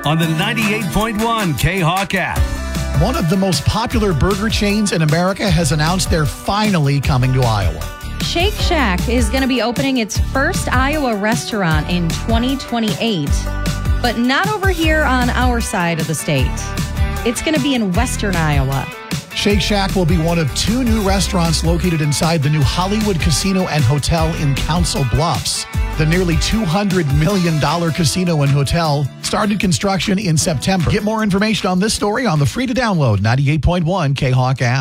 on the 98.1 K-Hawk app. One of the most popular burger chains in America has announced they're finally coming to Iowa. Shake Shack is going to be opening its first Iowa restaurant in 2028, but not over here on our side of the state. It's going to be in Western Iowa. Shake Shack will be one of 2 new restaurants located inside the new Hollywood Casino and Hotel in Council Bluffs. The nearly $200 million casino and hotel started construction in September. Get more information on this story on the free-to-download 98.1 K-Hawk app.